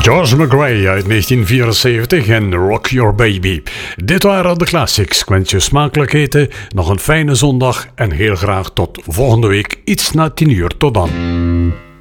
George McRae uit 1974 en Rock Your Baby. Dit waren de classics. Ik wens je smakelijk eten, nog een fijne zondag en heel graag tot volgende week iets na 10 uur. Tot dan.